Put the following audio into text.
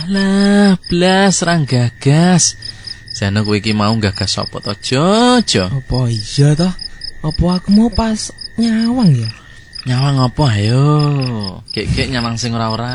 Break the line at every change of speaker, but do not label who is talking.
Alah, blas serang gagas. Jane kowe iki mau gagas sapa to, Jojo?
Apa iya toh? Apa aku mau pas nyawang ya?
Nyawang apa ayo? Kek nyawang sing ora-ora.